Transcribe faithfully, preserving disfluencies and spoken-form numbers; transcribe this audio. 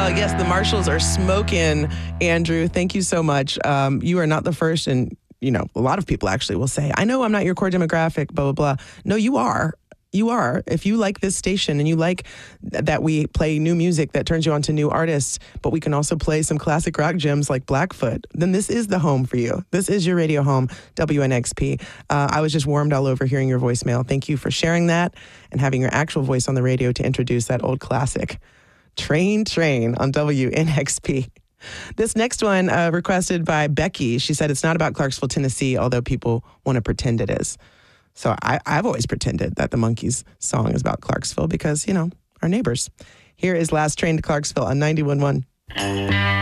Uh, yes, the Marshalls are smoking, Andrew. Thank you so much. Um, you are not the first, and, you know, a lot of people actually will say, I know I'm not your core demographic, blah, blah, blah. No, you are. You are. If you like this station and you like th- that we play new music that turns you on to new artists, but we can also play some classic rock gems like Blackfoot, then this is the home for you. This is your radio home, W N X P. Uh, I was just warmed all over hearing your voicemail. Thank you for sharing that and having your actual voice on the radio to introduce that old classic. Train, Train on W N X P. This next one uh, requested by Becky. She said it's not about Clarksville, Tennessee, although people want to pretend it is. So I, I've always pretended that the Monkees song is about Clarksville because, you know, our neighbors. Here is Last Train to Clarksville on ninety-one point one.